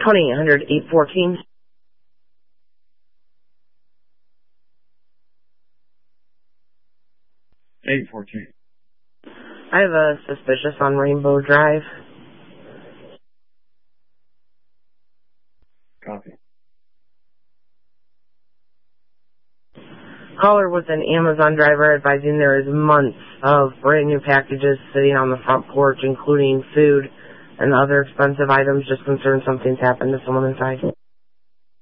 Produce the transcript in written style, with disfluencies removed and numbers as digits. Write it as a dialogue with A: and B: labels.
A: 20-800-814.
B: 814.
A: I have a suspicious on Rainbow Drive.
B: Copy.
A: Caller was an Amazon driver advising there is months of brand new packages sitting on the front porch, including food and other expensive items. Just concerned something's happened to someone inside.